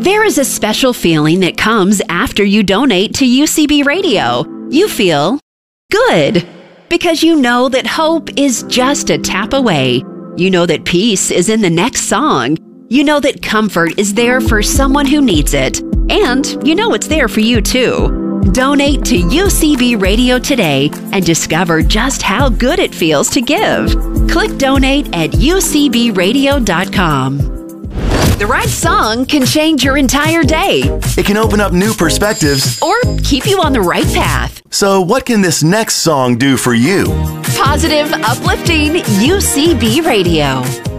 There is a special feeling that comes after you donate to UCB Radio. You feel good because you know that hope is just a tap away. You know that peace is in the next song. You know that comfort is there for someone who needs it. And you know it's there for you too. Donate to UCB Radio today and discover just how good it feels to give. Click donate at ucbradio.com. The right song can change your entire day. It can open up new perspectives or keep you on the right path. So what can this next song do for you? Positive, uplifting UCB Radio.